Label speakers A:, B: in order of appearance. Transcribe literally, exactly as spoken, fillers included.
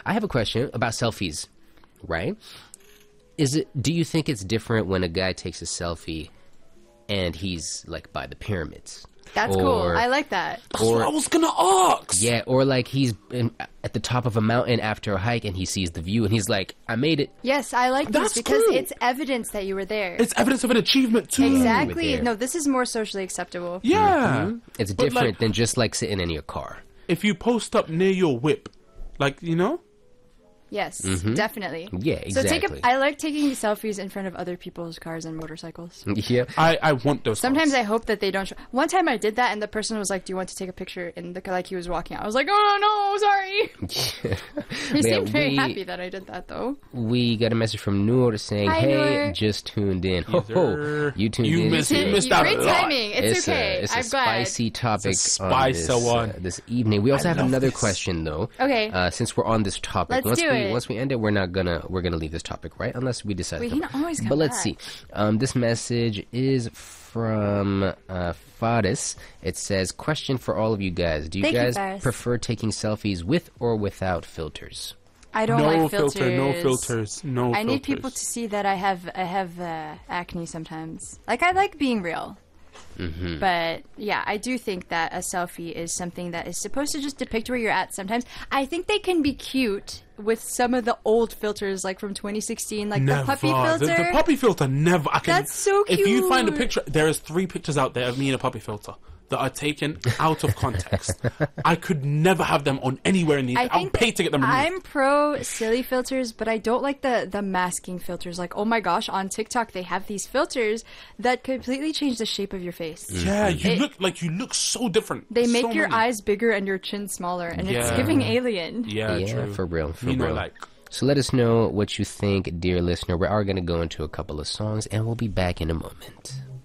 A: I have a question about selfies, right? Is it? Do you think it's different when a guy takes a selfie and he's like by the pyramids?
B: That's
A: or,
B: cool. I like that.
C: That's
A: or-
C: what I was gonna ask.
A: Yeah, or like he's in, at the top of a mountain after a hike and he sees the view and he's like, I made it.
B: Yes, I like
C: That's
B: this because
C: cool.
B: it's evidence that you were there.
C: It's evidence of an achievement too.
B: exactly.
A: there.
B: No, this is more socially acceptable.
C: Yeah.
A: It's
C: But,
A: different
C: like,
A: than just like sitting in your car.
C: if you post up near your whip, like, you know,
B: Yes, definitely.
A: Yeah,
B: So take
A: exactly.
B: a, I like taking selfies in front of other people's cars and motorcycles.
A: Yeah.
C: I, I want those.
B: Sometimes
C: ones.
B: I hope that they don't. Show. One time I did that, and the person was like, "Do you want to take a picture?" In the like he was walking out. I was like, "Oh no, sorry." He
A: Yeah,
B: seemed very
A: we-
B: happy that I did that, though.
A: We got a message from Noor saying,
B: Hi,
A: hey,
B: Noor.
A: just tuned in. Ho, ho.
C: sir.
A: You tuned
C: You
A: in.
C: missed-
A: today.
C: you missed out
B: Great
C: a lot.
B: timing. It's,
A: It's
B: okay.
A: a, it's a
B: I'm glad.
A: spicy topic
C: It's a
A: on
C: spicy
A: this,
C: one.
A: uh, this evening. We also
C: I
A: have
C: love
A: another
C: this.
A: question, though.
B: Okay.
A: Uh, since we're on this topic,
B: Let's
A: once
B: do
A: we
B: it.
A: once we end it, we're not gonna we're gonna leave this topic, right? Unless we decide.
B: We
A: to
B: can always come
A: But let's
B: back.
A: see. Um, this message is from uh, Faris. It says, "Question for all of you guys: Do you
B: Thank you,
A: guys
B: Faris.
A: prefer taking selfies with or without filters?"
B: I don't
C: no
B: like filters.
C: filter, no filters, no.
B: I need
C: filters.
B: people to see that I have I have uh, acne sometimes. Like I like being real.
A: Mm-hmm.
B: But yeah, I do think that a selfie is something that is supposed to just depict where you're at sometimes. I think they can be cute with some of the old filters, like from twenty sixteen, like
C: Never.
B: the puppy filter.
C: The, the puppy filter, never. I can,
B: That's so
C: If you find a
B: cute.
C: picture, there is three pictures out there of me in a puppy filter that are taken out of context. I could never have them on anywhere in the.
B: I
C: I'll
B: think
C: pay to get them removed.
B: I'm pro silly filters, but I don't like the the masking filters. Like, oh my gosh, on TikTok they have these filters that completely change the shape of your face.
C: Yeah, you
B: It-
C: look like you look so different.
B: They make
C: So
B: your
C: many.
B: eyes bigger and your chin smaller, and it's
C: Yeah.
B: giving alien.
C: Yeah,
A: Yeah,
C: true.
A: for real, for
C: you know,
A: real.
C: like.
A: So let us know what you think, dear listener. We are going to go into a couple of songs, and we'll be back in a moment.